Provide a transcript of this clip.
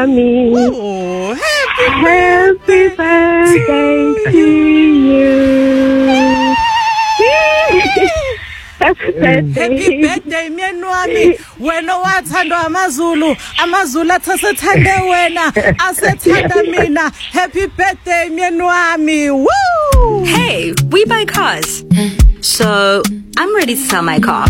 me. Oh, Happy birthday to you. Happy birthday myeni wami wena wathandwa amazulu athasethande wena asethanda mina. Happy birthday myeni wami. Woo! Hey, we buy cars. So, I'm ready to sell my car.